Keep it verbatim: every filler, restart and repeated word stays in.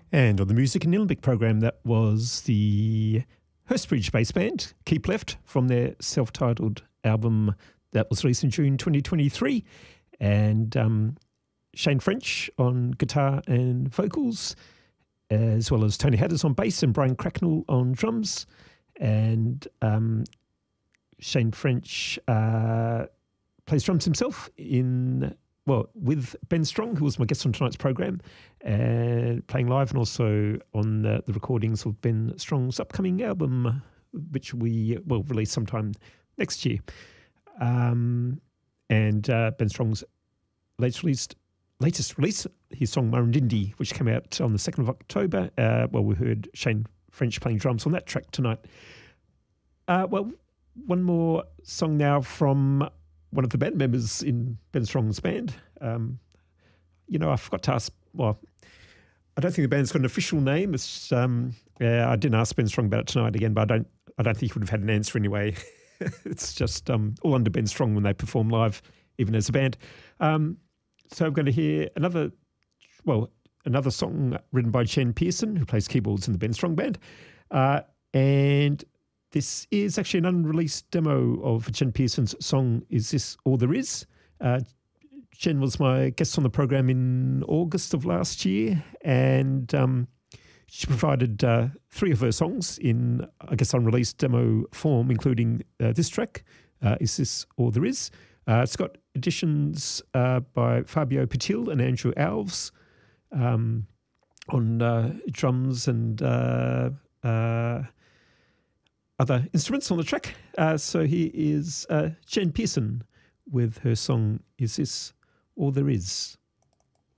And on the Music in Nillumbik program, that was the Hurstbridge bass band, Keep Left, from their self-titled album that was released in June twenty twenty-three. And um, Shane French on guitar and vocals, as well as Tony Hadders on bass and Brian Cracknell on drums. And um, Shane French uh, plays drums himself in... well, with Ben Strong, who was my guest on tonight's program, and playing live, and also on uh, the recordings of Ben Strong's upcoming album, which we will release sometime next year. Um, and uh, Ben Strong's latest released, latest release, his song Murrindindi, which came out on the second of October. Uh, well, we heard Shane French playing drums on that track tonight. Uh, well, one more song now from one of the band members in Ben Strong's band. Um, you know, I forgot to ask, well, I don't think the band's got an official name. It's, um, yeah, I didn't ask Ben Strong about it tonight again, but I don't I don't think he would have had an answer anyway. It's just um, all under Ben Strong when they perform live, even as a band. Um, so I'm going to hear another, well, another song written by Jen Pearson, who plays keyboards in the Ben Strong band. Uh, and this is actually an unreleased demo of Jen Pearson's song, Is This All There Is? Uh, Jen was my guest on the program in August of last year, and um, she provided uh, three of her songs in, I guess, unreleased demo form, including uh, this track, uh, Is This All There Is? Uh, it's got additions uh, by Fabio Patil and Andrew Alves um, on uh, drums and uh, uh, other instruments on the track. Uh, so here is uh, Jen Pearson with her song, Is This All There Is?